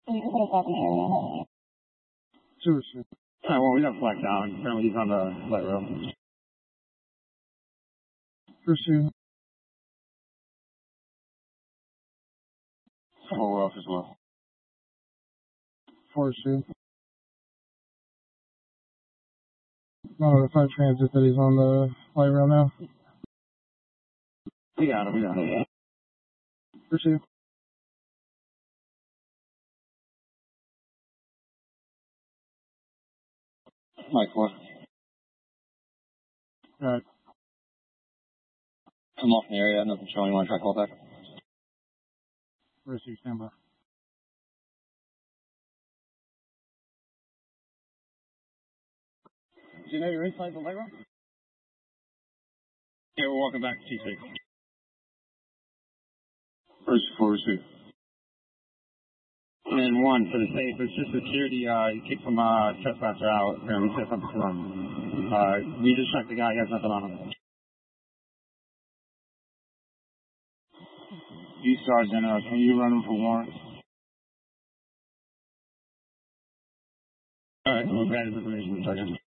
Sure. Alright, well, we got Fleck down. Apparently he's on the light rail. Sure. Whole off as well. Forest two. No, the front transit that he's on the light rail now. We got him. Sure. Mike, what? Alright. I'm off in the area. Nothing showing. You want to try call back? Where's your stand by? Do you know you're inside the light rail? Yeah, we're walking back to T6. Where's Forest two? And one for the safe. It's just security. Kick some trespasser out. We said something to him. We just checked the guy. He has nothing on him. You Sergeant, can you run him for warrants? Alright, we'll grab his information, Sergeant.